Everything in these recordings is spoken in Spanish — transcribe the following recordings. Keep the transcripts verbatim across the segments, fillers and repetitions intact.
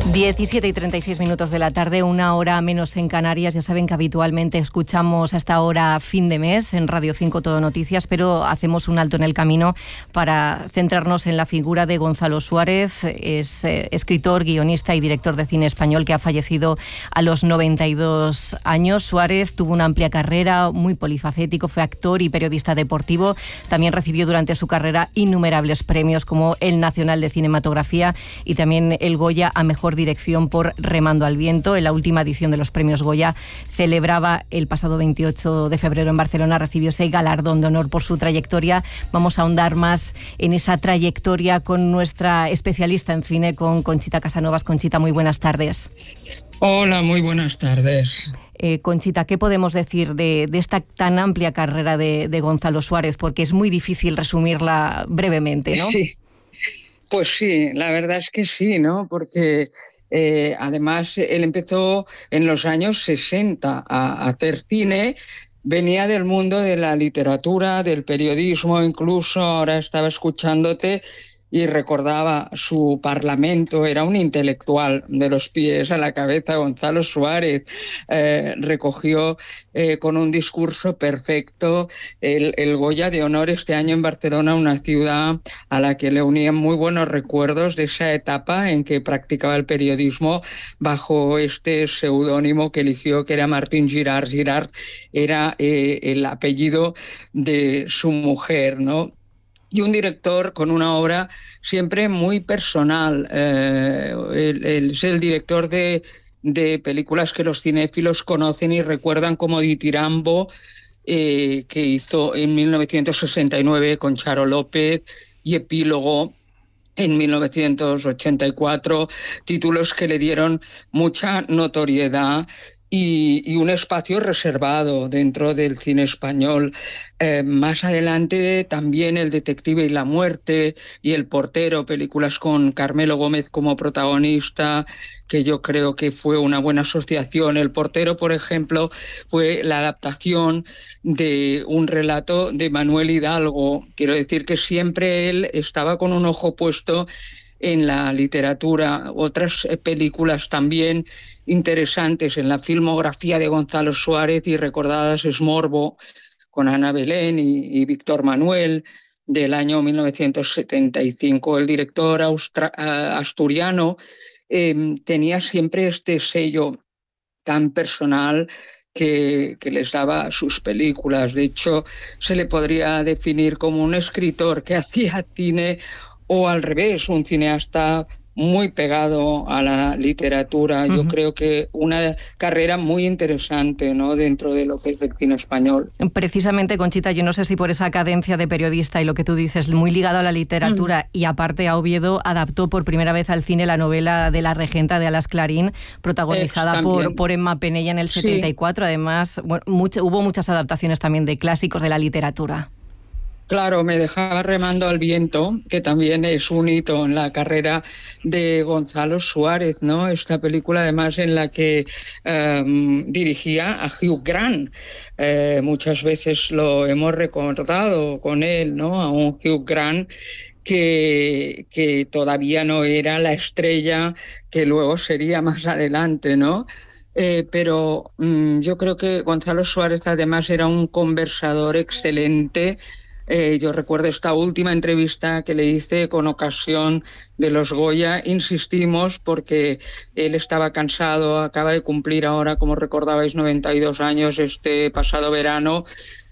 diecisiete y treinta y seis minutos de la tarde, una hora menos en Canarias. Ya saben que habitualmente escuchamos hasta ahora fin de mes en Radio cinco Todo Noticias, pero hacemos un alto en el camino para centrarnos en la figura de Gonzalo Suárez. Es eh, escritor, guionista y director de cine español que ha fallecido a los noventa y dos años. Suárez tuvo una amplia carrera, muy polifacético, fue actor y periodista deportivo. También recibió durante su carrera innumerables premios como el Nacional de Cinematografía y también el Goya a Mejor Dirección por Remando al Viento. En la última edición de los premios Goya celebraba el pasado veintiocho de febrero en Barcelona, recibió ese galardón de honor por su trayectoria. Vamos a ahondar más en esa trayectoria con nuestra especialista en cine, con Conchita Casanovas. Conchita, muy buenas tardes. Hola, muy buenas tardes. Eh, Conchita, ¿qué podemos decir de, de esta tan amplia carrera de, de Gonzalo Suárez? Porque es muy difícil resumirla brevemente, ¿no? Sí. Pues sí, la verdad es que sí, ¿no? Porque eh, además él empezó en los años sesenta a, a hacer cine, venía del mundo de la literatura, del periodismo, incluso ahora estaba escuchándote y recordaba su parlamento, era un intelectual de los pies a la cabeza. Gonzalo Suárez eh, recogió eh, con un discurso perfecto el, el Goya de Honor este año en Barcelona, una ciudad a la que le unían muy buenos recuerdos de esa etapa en que practicaba el periodismo bajo este seudónimo que eligió, que era Martín Girard. Girard era eh, el apellido de su mujer, ¿no? Y un director con una obra siempre muy personal. Eh, él, él es el director de, de películas que los cinéfilos conocen y recuerdan como Ditirambo, eh, que hizo en mil novecientos sesenta y nueve con Charo López, y Epílogo en mil novecientos ochenta y cuatro, títulos que le dieron mucha notoriedad y, y un espacio reservado dentro del cine español. Eh, más adelante también El detective y la muerte y El portero, películas con Carmelo Gómez como protagonista, que yo creo que fue una buena asociación. El portero, por ejemplo, fue la adaptación de un relato de Manuel Hidalgo. Quiero decir que siempre él estaba con un ojo puesto en la literatura. Otras películas también interesantes en la filmografía de Gonzalo Suárez y recordadas es Morbo, con Ana Belén y, y Víctor Manuel, del año mil novecientos setenta y cinco. El director austra- asturiano eh, tenía siempre este sello tan personal que, que les daba a sus películas. De hecho, se le podría definir como un escritor que hacía cine, o al revés, un cineasta muy pegado a la literatura. Uh-huh. Yo creo que una carrera muy interesante, ¿no?, dentro de lo que es el cine español. Precisamente, Conchita, yo no sé si por esa cadencia de periodista y lo que tú dices, muy ligado a la literatura, uh-huh. y aparte a Oviedo, adaptó por primera vez al cine la novela de La regenta de Alas Clarín, protagonizada por, por Emma Penella en el setenta y cuatro. Sí. Además, bueno, mucho, hubo muchas adaptaciones también de clásicos de la literatura. Claro, Me dejaba remando al viento, que también es un hito en la carrera de Gonzalo Suárez, ¿no? Esta película, además, en la que eh, dirigía a Hugh Grant. Eh, muchas veces lo hemos recordado con él, ¿no? A un Hugh Grant que, que todavía no era la estrella que luego sería más adelante, ¿no? Eh, pero mmm, yo creo que Gonzalo Suárez, además, era un conversador excelente. Eh, yo recuerdo esta última entrevista que le hice con ocasión de los Goya. Insistimos porque él estaba cansado, acaba de cumplir ahora, como recordabais, noventa y dos años este pasado verano,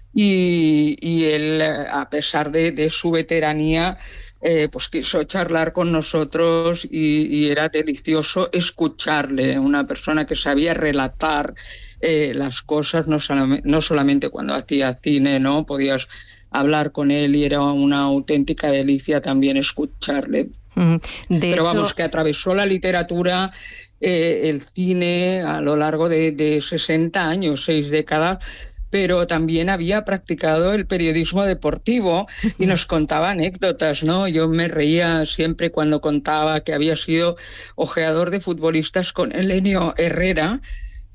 y, y él, a pesar de, de su veteranía, eh, pues quiso charlar con nosotros y, y era delicioso escucharle, una persona que sabía relatar eh, las cosas, no solamente, no solamente cuando hacía cine, ¿no? Podías hablar con él y era una auténtica delicia también escucharle. De Pero hecho... vamos, que atravesó la literatura, eh, el cine a lo largo de, de sesenta años, seis décadas, pero también había practicado el periodismo deportivo y nos contaba anécdotas, ¿no? Yo me reía siempre cuando contaba que había sido ojeador de futbolistas con Elenio Herrera,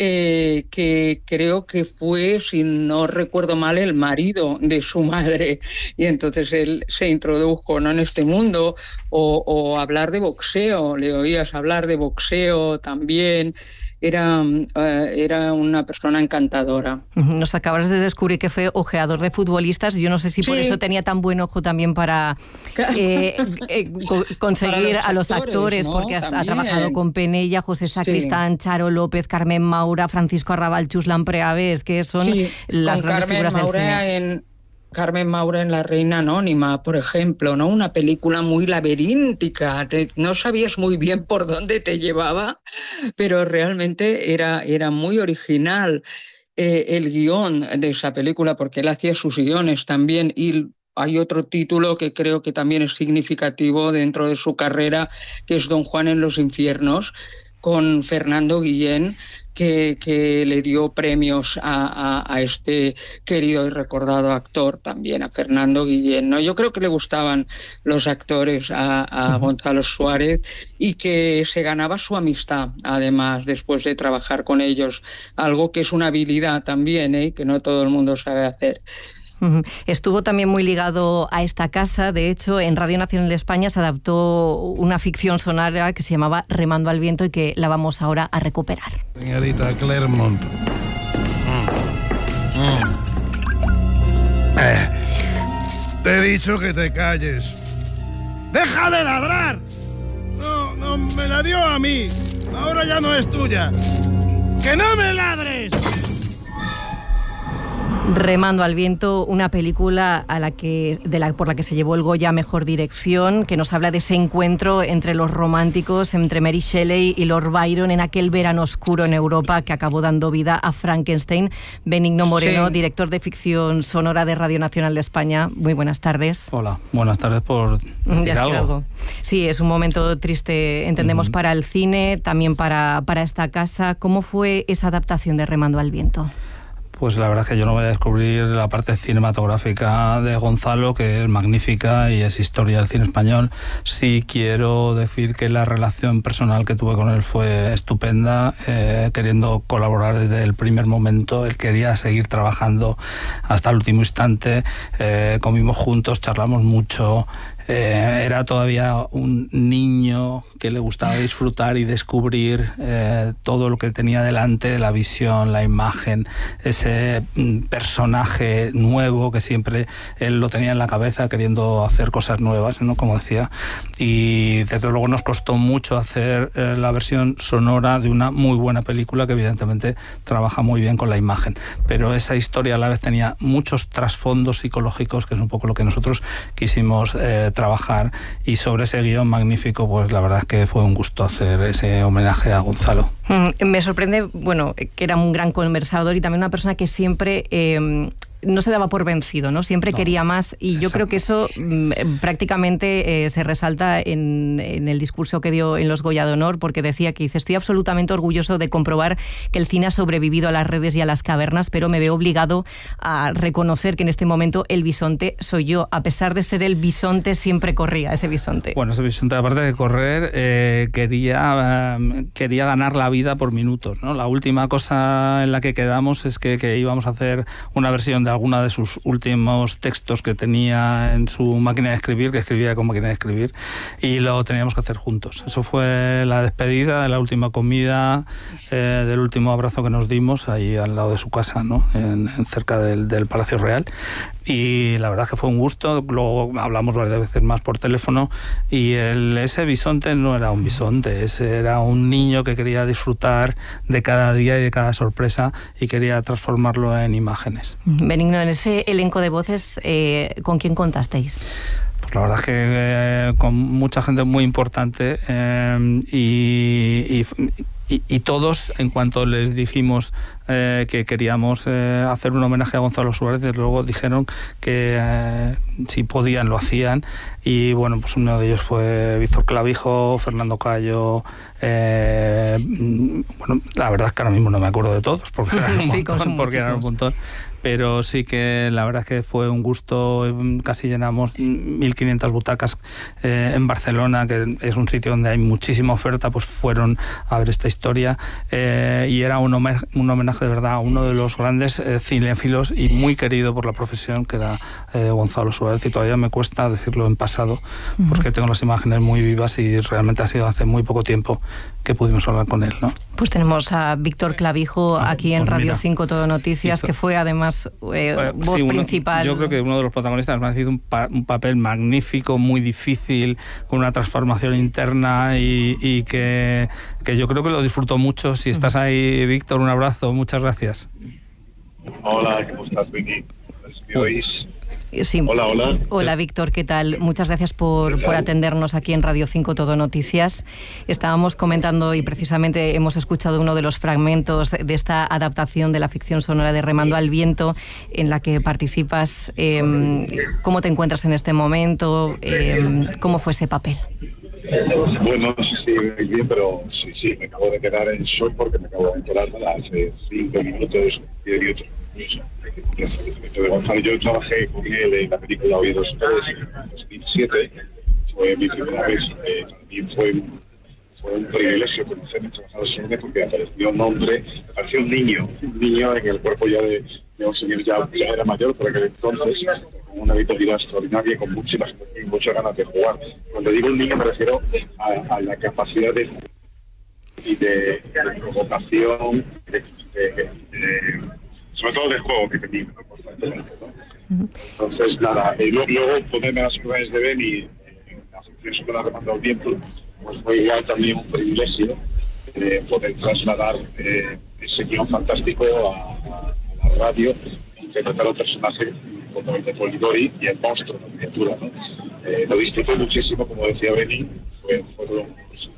eh, que creo que fue, si no recuerdo mal, el marido de su madre, y entonces él se introdujo, ¿no?, en este mundo, o, o hablar de boxeo, le oías hablar de boxeo también. Era, uh, era una persona encantadora. Nos acabas de descubrir que fue ojeador de futbolistas. Yo no sé si sí. por eso tenía tan buen ojo también para eh, eh, conseguir para los a los actores, actores ¿no? Porque ha, ha trabajado con Penella, José Sacristán, sí. Charo López, Carmen Maura, Francisco Arrabal, Chuslan Preaves, que son sí, las grandes Carmen figuras Maura del cine. En... Carmen Maura en La Reina Anónima, por ejemplo, ¿no? Una película muy laberíntica, te, no sabías muy bien por dónde te llevaba, pero realmente era, era muy original eh, el guión de esa película, porque él hacía sus guiones también, y hay otro título que creo que también es significativo dentro de su carrera, que es Don Juan en los infiernos, con Fernando Guillén, que, que le dio premios a, a, a este querido y recordado actor también, a Fernando Guillén, ¿no? Yo creo que le gustaban los actores a, a Gonzalo Suárez y que se ganaba su amistad, además, después de trabajar con ellos, algo que es una habilidad también, ¿eh?, que no todo el mundo sabe hacer. Estuvo también muy ligado a esta casa. De hecho, en Radio Nacional de España se adaptó una ficción sonora que se llamaba Remando al viento y que la vamos ahora a recuperar. Señorita Clermont. Mm. Mm. Eh. Te he dicho que te calles. ¡Deja de ladrar! No, no, me la dio a mí. Ahora ya no es tuya. ¡Que no me ladres! Remando al viento, una película a la que, de la, por la que se llevó el Goya a Mejor Dirección, que nos habla de ese encuentro entre los románticos, entre Mary Shelley y Lord Byron en aquel verano oscuro en Europa que acabó dando vida a Frankenstein. Benigno Moreno, sí. director de ficción sonora de Radio Nacional de España. Muy buenas tardes. Hola, buenas tardes por decir algo. algo. Sí, es un momento triste, entendemos, uh-huh. para el cine, también para, para esta casa. ¿Cómo fue esa adaptación de Remando al viento? Pues la verdad es que yo no voy a descubrir la parte cinematográfica de Gonzalo, que es magnífica y es historia del cine español. Sí quiero decir que la relación personal que tuve con él fue estupenda, eh, queriendo colaborar desde el primer momento. Él quería seguir trabajando hasta el último instante. Eh, comimos juntos, charlamos mucho. Eh, era todavía un niño que le gustaba disfrutar y descubrir eh, todo lo que tenía delante, la visión, la imagen, ese mm, personaje nuevo que siempre él lo tenía en la cabeza, queriendo hacer cosas nuevas, ¿no?, como decía. Y desde luego nos costó mucho hacer eh, la versión sonora de una muy buena película que evidentemente trabaja muy bien con la imagen, pero esa historia a la vez tenía muchos trasfondos psicológicos, que es un poco lo que nosotros quisimos eh, trabajar, y sobre ese guión magnífico, pues la verdad es que fue un gusto hacer ese homenaje a Gonzalo. Mm, me sorprende, bueno, que era un gran conversador y también una persona que siempre eh, no se daba por vencido, ¿no? Siempre no. quería más, y yo Exacto. creo que eso mm, prácticamente eh, se resalta en, en el discurso que dio en los Goya de Honor, porque decía que dice: estoy absolutamente orgulloso de comprobar que el cine ha sobrevivido a las redes y a las cavernas, pero me veo obligado a reconocer que en este momento el bisonte soy yo. A pesar de ser el bisonte, siempre corría ese bisonte. Bueno, ese bisonte, aparte de correr, eh, quería, eh, quería ganar la vida por minutos, ¿no? La última cosa en la que quedamos es que, que íbamos a hacer una versión de alguna de sus últimos textos que tenía en su máquina de escribir, que escribía con máquina de escribir, y lo teníamos que hacer juntos. Eso fue la despedida de la última comida, eh, del último abrazo que nos dimos ahí al lado de su casa, ¿no?, en, en cerca del, del Palacio Real. Y la verdad es que fue un gusto. Luego hablamos varias veces más por teléfono, y el, ese bisonte no era un bisonte, ese era un niño que quería disfrutar de cada día y de cada sorpresa y quería transformarlo en imágenes. Benigno, en ese elenco de voces, eh, ¿con quién contasteis? Pues la verdad es que eh, con mucha gente muy importante, eh, y, y Y, y todos, en cuanto les dijimos eh, que queríamos eh, hacer un homenaje a Gonzalo Suárez, desde luego dijeron que eh, si podían lo hacían. Y bueno, pues uno de ellos fue Víctor Clavijo, Fernando Cayo. Eh, bueno, la verdad es que ahora mismo no me acuerdo de todos, porque eran un sí, montón, porque eran un montón. pero sí que la verdad es que fue un gusto. Casi llenamos mil quinientas butacas eh, en Barcelona, que es un sitio donde hay muchísima oferta, pues fueron a ver esta historia, eh, y era un homenaje, un homenaje de verdad a uno de los grandes eh, cinéfilos y muy querido por la profesión, que era eh, Gonzalo Suárez, y todavía me cuesta decirlo en pasado, porque uh-huh. tengo las imágenes muy vivas y realmente ha sido hace muy poco tiempo que pudimos hablar con él, ¿no? Pues tenemos a Víctor Clavijo aquí en Radio cinco Todo Noticias, hizo, que fue además eh, eh, voz sí, uno, principal. Yo creo que uno de los protagonistas me ha sido un, pa, un papel magnífico, muy difícil, con una transformación interna y, y que, que yo creo que lo disfrutó mucho. Si estás ahí, Víctor, un abrazo, muchas gracias. Hola, ¿cómo estás, Vicky? ¿Me oís? Sí. Hola, hola. Hola, Víctor, ¿qué tal? Muchas gracias por, por atendernos aquí en Radio cinco Todo Noticias. Estábamos comentando y precisamente hemos escuchado uno de los fragmentos de esta adaptación de la ficción sonora de Remando al Viento, en la que participas. Eh, ¿Cómo te encuentras en este momento? Eh, ¿Cómo fue ese papel? Bueno, no sé si veis bien, pero sí, sí, me acabo de quedar en shock porque me acabo de enterar hace cinco minutos, diez minutos. De Gonzalo, yo trabajé con él en la película Oídos tres en dos mil siete, fue mi primera vez, eh, también fue, fue un privilegio conocerme, trabajar sobre él porque apareció un hombre, apareció un niño, un niño en el cuerpo ya de, de un señor ya, ya era mayor por aquel entonces, con una vitalidad extraordinaria, con muchas, muchas ganas de jugar. Cuando digo un niño me refiero a, a la capacidad de y de, de provocación, de, de, de, de sobre todo de juego que tenía, ¿no? Constantemente, ¿no? Entonces, nada, y luego, luego ponerme a las órdenes de Beni en la sección sobre la Remando al Viento, pues fue igual también un privilegio eh, poder trasladar eh, ese guión fantástico a, a la radio, interpretar al personaje como el de Polidori y el monstruo, la criatura, ¿no? Eh, lo disfruté muchísimo, como decía Beni, fue, fue todo un curso.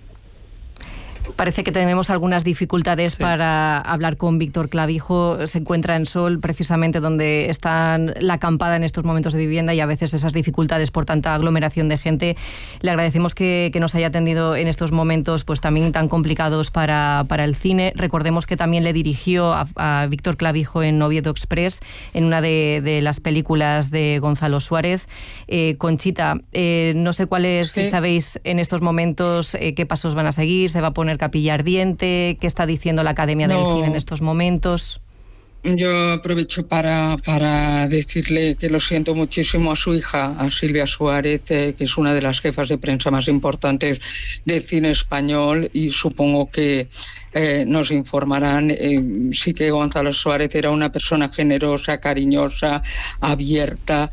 Parece que tenemos algunas dificultades sí. para hablar con Víctor Clavijo. Se encuentra en Sol, precisamente donde está la acampada en estos momentos de vivienda, y a veces esas dificultades por tanta aglomeración de gente. Le agradecemos que, que nos haya atendido en estos momentos pues también tan complicados para, para el cine. Recordemos que también le dirigió a, a Víctor Clavijo en Oviedo Express, en una de, de las películas de Gonzalo Suárez. Eh, Conchita, eh, no sé cuáles, sí. si sabéis en estos momentos eh, qué pasos van a seguir, se va a poner capilla ardiente, ¿qué está diciendo la Academia no, del Cine en estos momentos? Yo aprovecho para, para decirle que lo siento muchísimo a su hija, a Silvia Suárez, eh, que es una de las jefas de prensa más importantes del cine español, y supongo que eh, nos informarán. Eh, sí que Gonzalo Suárez era una persona generosa, cariñosa, abierta.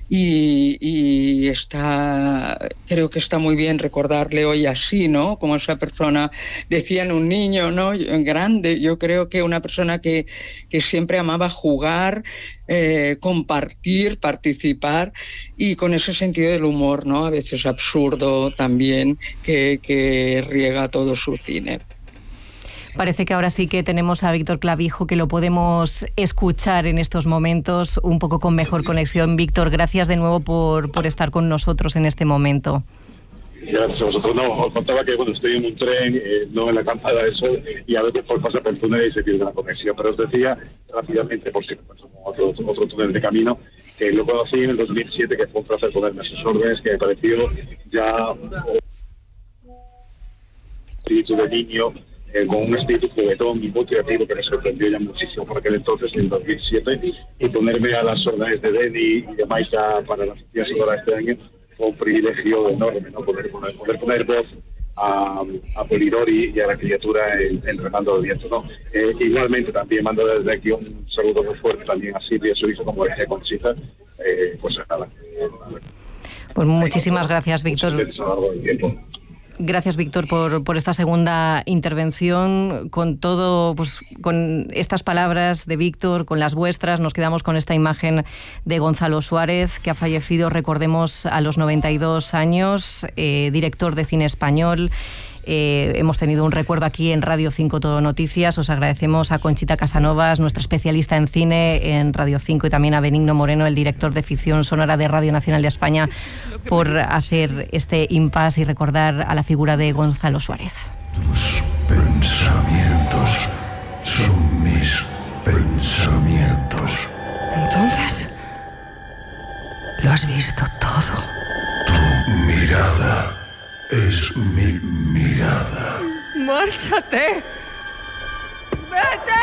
Y, y está, creo que está muy bien recordarle hoy así, ¿no? Como esa persona, decían un niño, ¿no? Grande. Yo creo que una persona que, que siempre amaba jugar, eh, compartir, participar, y con ese sentido del humor, ¿no? A veces absurdo también, que, que riega todo su cine. Parece que ahora sí que tenemos a Víctor Clavijo, que lo podemos escuchar en estos momentos un poco con mejor conexión. Víctor, gracias de nuevo por, por estar con nosotros en este momento. Gracias a vosotros. No, os contaba que bueno, estoy en un tren, eh, no en la acampada de Sol, y a veces por pasa por el túnel y se pierde la conexión. Pero os decía rápidamente, por si me encuentro con otro, otro túnel de camino, que lo conocí en el dos mil siete, que fue un placer ponerme a sus órdenes, que me pareció ya espíritu de niño, Eh, con un espíritu juguetón y muy creativo que me sorprendió ya muchísimo por aquel entonces, en el dos mil siete, y ponerme a las órdenes de Beni y de Maika para la ficción sonora este año fue un privilegio enorme, ¿no? Poder poner, poder poner voz a, a Polidori y a la criatura en, en Remando al Viento, ¿no? Eh, igualmente también mando desde aquí un saludo muy fuerte también a Silvia, su hijo, como decía Conchita, eh, pues nada. Pues muchísimas gracias, Víctor. Gracias, Víctor, por, por esta segunda intervención. Con todo, pues con estas palabras de Víctor, con las vuestras, nos quedamos con esta imagen de Gonzalo Suárez, que ha fallecido, recordemos, a los noventa y dos años, eh, director de cine español. Eh, hemos tenido un recuerdo aquí en Radio cinco Todo Noticias. Os agradecemos a Conchita Casanovas, nuestra especialista en cine en Radio cinco, y también a Benigno Moreno, el director de ficción sonora de Radio Nacional de España, por hacer este impasse y recordar a la figura de Gonzalo Suárez. Tus pensamientos son mis pensamientos. pensamientos. Entonces, lo has visto todo. Tu mirada es mi mirada. ¡Márchate! ¡Vete!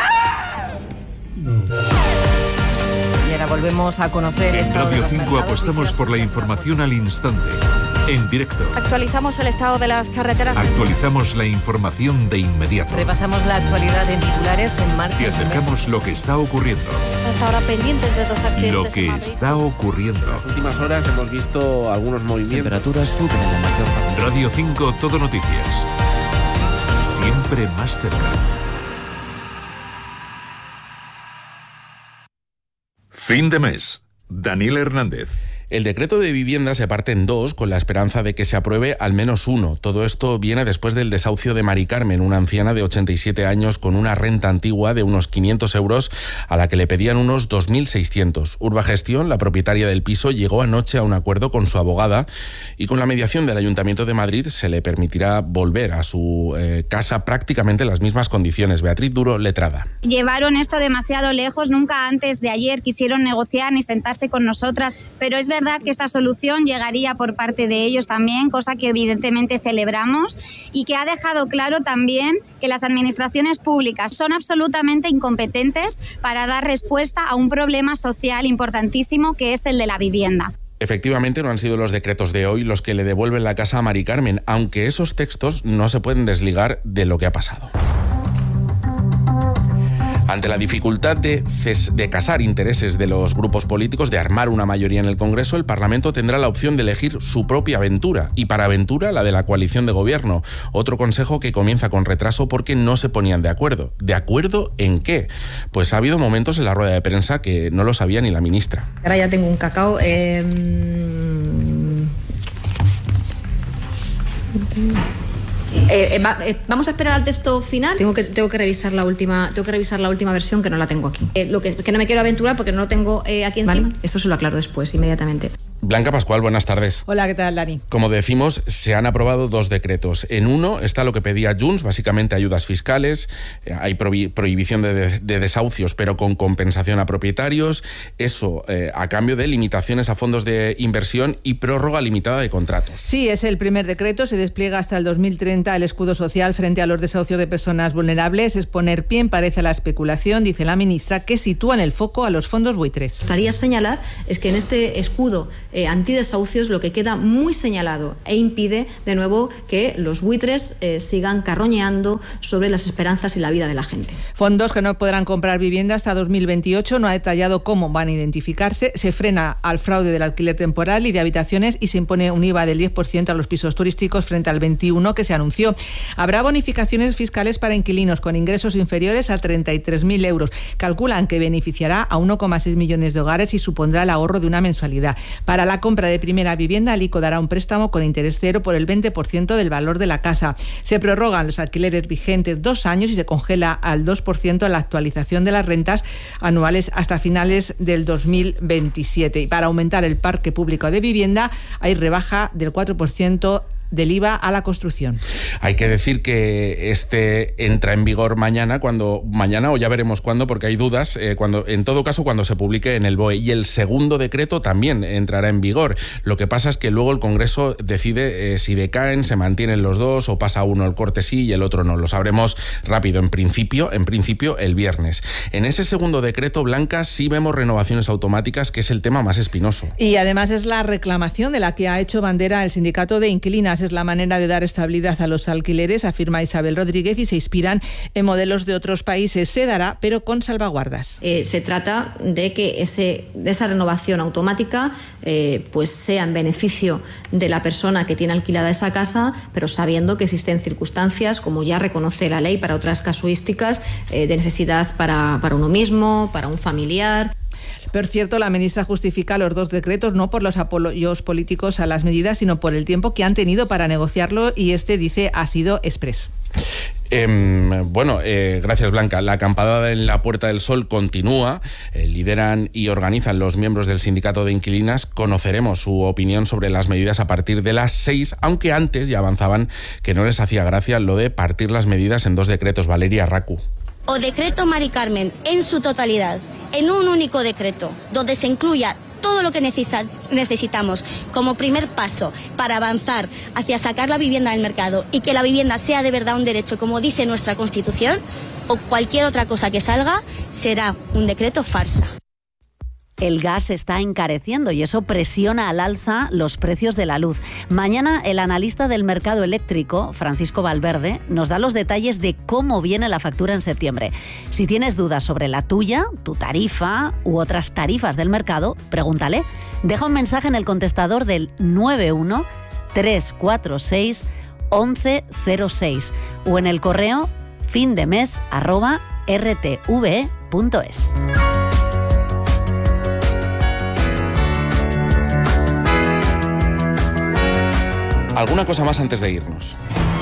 Y ahora volvemos a conocer el En estado de Radio los cinco mercados apostamos por la información al instante, en directo. Actualizamos el estado de las carreteras. Actualizamos la información de inmediato. Repasamos la actualidad en titulares en marcha. Te acercamos lo que está ocurriendo. Hasta ahora pendientes de dos accidentes. Lo que en Madrid. está ocurriendo. En las últimas horas hemos visto algunos movimientos. Temperaturas suben en la mayor parte. Radio cinco Todo Noticias. Siempre más cerca. Fin de mes. Daniel Hernández. El decreto de vivienda se parte en dos con la esperanza de que se apruebe al menos uno. Todo esto viene después del desahucio de Mari Carmen, una anciana de ochenta y siete años con una renta antigua de unos quinientos euros a la que le pedían unos dos mil seiscientos. Urbagestión, la propietaria del piso, llegó anoche a un acuerdo con su abogada y con la mediación del Ayuntamiento de Madrid se le permitirá volver a su eh, casa prácticamente en las mismas condiciones. Beatriz Duro, letrada. Llevaron esto demasiado lejos, nunca antes de ayer quisieron negociar ni sentarse con nosotras, pero es verdad que esta solución llegaría por parte de ellos también, cosa que evidentemente celebramos y que ha dejado claro también que las administraciones públicas son absolutamente incompetentes para dar respuesta a un problema social importantísimo que es el de la vivienda. Efectivamente, no han sido los decretos de hoy los que le devuelven la casa a Mari Carmen, aunque esos textos no se pueden desligar de lo que ha pasado. Ante la dificultad de, de casar intereses de los grupos políticos, de armar una mayoría en el Congreso, el Parlamento tendrá la opción de elegir su propia aventura, y para aventura la de la coalición de gobierno. Otro consejo que comienza con retraso porque no se ponían de acuerdo. ¿De acuerdo en qué? Pues ha habido momentos en la rueda de prensa que no lo sabía ni la ministra. Ahora ya tengo un cacao. Eh... Eh, eh, va, eh, vamos a esperar al texto final. Tengo que, tengo que revisar la última, tengo que revisar la última versión que no la tengo aquí. Eh, lo que, que no me quiero aventurar porque no lo tengo eh, aquí encima. Vale, esto se lo aclaro después, inmediatamente. Blanca Pascual, buenas tardes. Hola, ¿qué tal, Dani? Como decimos, se han aprobado dos decretos. En uno está lo que pedía Junts, básicamente ayudas fiscales, hay prohibición de, de, de desahucios, pero con compensación a propietarios, eso eh, a cambio de limitaciones a fondos de inversión y prórroga limitada de contratos. Sí, es el primer decreto, se despliega hasta el dos mil treinta el escudo social frente a los desahucios de personas vulnerables. Es poner pie en pared a la especulación, dice la ministra, que sitúa en el foco a los fondos buitres. Gustaría señalar es que en este escudo Eh, antidesahucios lo que queda muy señalado e impide de nuevo que los buitres eh, sigan carroñeando sobre las esperanzas y la vida de la gente. Fondos que no podrán comprar vivienda hasta dos mil veintiocho, no ha detallado cómo van a identificarse, se frena al fraude del alquiler temporal y de habitaciones y se impone un I V A del diez por ciento a los pisos turísticos frente al veintiuno por ciento que se anunció. Habrá bonificaciones fiscales para inquilinos con ingresos inferiores a treinta y tres mil euros. Calculan que beneficiará a uno coma seis millones de hogares y supondrá el ahorro de una mensualidad. Para la compra de primera vivienda, el ICO dará un préstamo con interés cero por el veinte por ciento del valor de la casa. Se prorrogan los alquileres vigentes dos años y se congela al dos por ciento la actualización de las rentas anuales hasta finales del dos mil veintisiete. Y para aumentar el parque público de vivienda hay rebaja del cuatro por ciento del I V A a la construcción. Hay que decir que este entra en vigor mañana, cuando mañana o ya veremos cuándo, porque hay dudas, eh, cuando en todo caso cuando se publique en el B O E. Y el segundo decreto también entrará en vigor. Lo que pasa es que luego el Congreso decide eh, si decaen, se mantienen los dos o pasa uno el corte sí y el otro no. Lo sabremos rápido, en principio, en principio el viernes. En ese segundo decreto, Blanca, sí vemos renovaciones automáticas, que es el tema más espinoso. Y además es la reclamación de la que ha hecho bandera el sindicato de inquilinas. Es la manera de dar estabilidad a los alquileres, afirma Isabel Rodríguez, y se inspiran en modelos de otros países. Se dará, pero con salvaguardas. Eh, se trata de que ese, de esa renovación automática eh, pues sea en beneficio de la persona que tiene alquilada esa casa, pero sabiendo que existen circunstancias, como ya reconoce la ley para otras casuísticas, eh, de necesidad para, para uno mismo, para un familiar. Por cierto, la ministra justifica los dos decretos no por los apoyos políticos a las medidas, sino por el tiempo que han tenido para negociarlo, y este, dice, ha sido exprés. Eh, bueno, eh, gracias, Blanca. La acampada en la Puerta del Sol continúa. Eh, lideran y organizan los miembros del sindicato de inquilinas. Conoceremos su opinión sobre las medidas a partir de las seis, aunque antes ya avanzaban que no les hacía gracia lo de partir las medidas en dos decretos. Valeria Racu. o decreto Mari Carmen en su totalidad, en un único decreto, donde se incluya todo lo que necesita, necesitamos como primer paso para avanzar hacia sacar la vivienda del mercado y que la vivienda sea de verdad un derecho, como dice nuestra Constitución, o cualquier otra cosa que salga, será un decreto farsa. El gas está encareciendo y eso presiona al alza los precios de la luz. Mañana el analista del mercado eléctrico, Francisco Valverde, nos da los detalles de cómo viene la factura en septiembre. Si tienes dudas sobre la tuya, tu tarifa u otras tarifas del mercado, pregúntale. Deja un mensaje en el contestador del nueve uno tres cuatro seis once cero seis o en el correo findemes arroba r t v e punto es. ¿Alguna cosa más antes de irnos?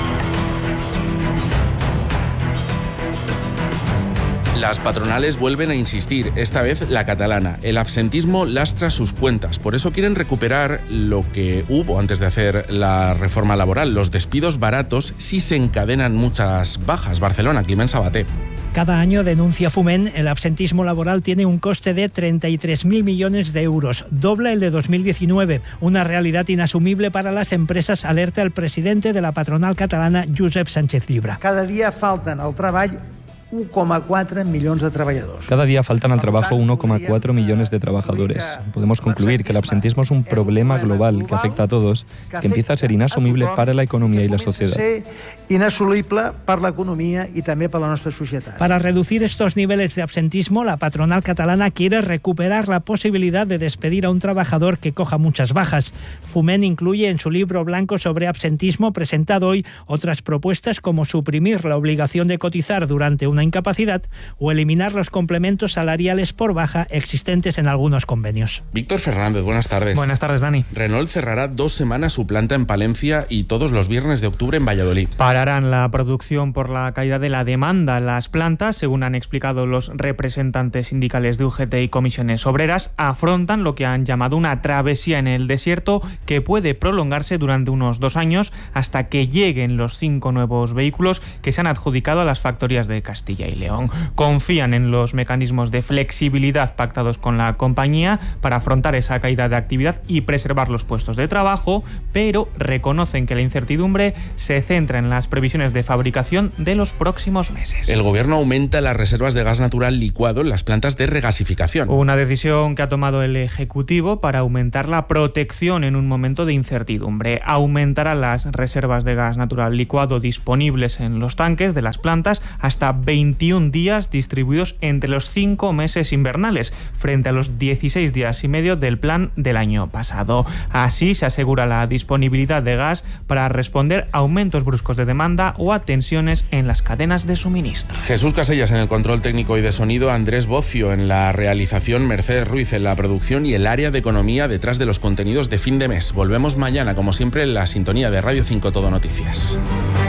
Las patronales vuelven a insistir, esta vez la catalana. El absentismo lastra sus cuentas. Por eso quieren recuperar lo que hubo antes de hacer la reforma laboral. Los despidos baratos si se encadenan muchas bajas. Barcelona, Climent Sabaté. Cada año, denuncia Foment, el absentismo laboral tiene un coste de treinta y tres mil millones de euros, doble el de dos mil diecinueve, una realidad inasumible para las empresas, alerta el presidente de la patronal catalana, Josep Sánchez Llibre. Cada día faltan al treball uno coma cuatro millones de trabajadores. Cada día faltan al trabajo uno coma cuatro millones de trabajadores. Podemos concluir que el absentismo es un problema global que afecta a todos, que empieza a ser inasumible para la economía y la sociedad. Inasumible para la economía y también para la nuestra sociedad. Para reducir estos niveles de absentismo, la patronal catalana quiere recuperar la posibilidad de despedir a un trabajador que coja muchas bajas. Foment incluye en su libro blanco sobre absentismo presentado hoy otras propuestas como suprimir la obligación de cotizar durante una incapacidad o eliminar los complementos salariales por baja existentes en algunos convenios. Víctor Fernández, buenas tardes. Buenas tardes, Dani. Renault cerrará dos semanas su planta en Palencia y todos los viernes de octubre en Valladolid. Pararán la producción por la caída de la demanda en las plantas, según han explicado los representantes sindicales de U G T y comisiones obreras. Afrontan lo que han llamado una travesía en el desierto que puede prolongarse durante unos dos años hasta que lleguen los cinco nuevos vehículos que se han adjudicado a las factorías de Castilla y León. Confían en los mecanismos de flexibilidad pactados con la compañía para afrontar esa caída de actividad y preservar los puestos de trabajo, pero reconocen que la incertidumbre se centra en las previsiones de fabricación de los próximos meses. El gobierno aumenta las reservas de gas natural licuado en las plantas de regasificación. Una decisión que ha tomado el Ejecutivo para aumentar la protección en un momento de incertidumbre. Aumentará las reservas de gas natural licuado disponibles en los tanques de las plantas hasta veintiún días distribuidos entre los cinco meses invernales, frente a los dieciséis días y medio del plan del año pasado. Así se asegura la disponibilidad de gas para responder a aumentos bruscos de demanda o a tensiones en las cadenas de suministro. Jesús Casellas en el control técnico y de sonido, Andrés Bocio en la realización, Mercedes Ruiz en la producción y el área de economía detrás de los contenidos de fin de mes. Volvemos mañana, como siempre, en la sintonía de Radio cinco Todo Noticias.